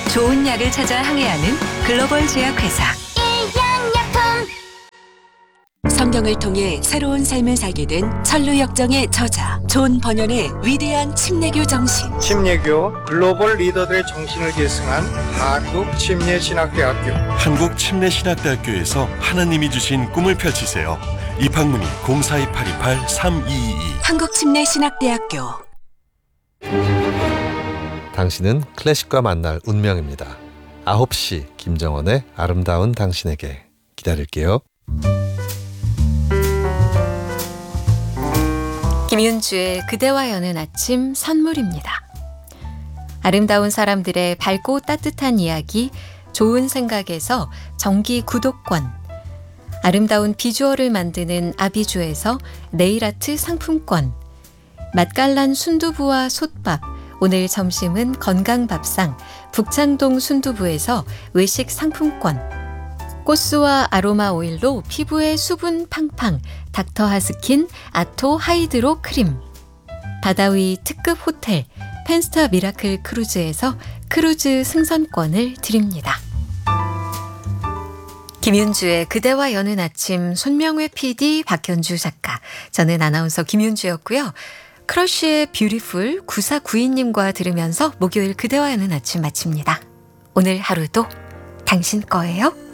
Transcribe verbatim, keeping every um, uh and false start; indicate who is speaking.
Speaker 1: 좋은 약을 찾아 항해하는 글로벌 제약회사.
Speaker 2: 성경을 통해 새로운 삶을 살게 된 천루역정의 저자 존 번연의 위대한 침례교 정신.
Speaker 3: 침례교 글로벌 리더들의 정신을 계승한 한국침례신학대학교.
Speaker 4: 한국침례신학대학교에서 하나님이 주신 꿈을 펼치세요. 입학문의 공사이팔이팔 삼이이이.
Speaker 2: 한국침례신학대학교.
Speaker 5: 당신은 클래식과 만날 운명입니다. 아홉 시 김정원의 아름다운 당신에게. 기다릴게요.
Speaker 6: 김윤주의 그대와 여는 아침 선물입니다. 아름다운 사람들의 밝고 따뜻한 이야기, 좋은 생각에서 정기 구독권, 아름다운 비주얼을 만드는 아비주에서 네일아트 상품권, 맛깔난 순두부와 솥밥, 오늘 점심은 건강밥상 북창동 순두부에서 외식 상품권, 꽃수와 아로마 오일로 피부의 수분 팡팡 닥터 하스킨 아토 하이드로 크림, 바다위 특급 호텔 펜스타 미라클 크루즈에서 크루즈 승선권을 드립니다. 김윤주의 그대와 여는 아침, 손명회 피디, 박현주 작가, 저는 아나운서 김윤주였고요. 크러쉬의 뷰티풀 구사구이님과 들으면서 목요일 그대와 여는 아침 마칩니다. 오늘 하루도 당신 거예요.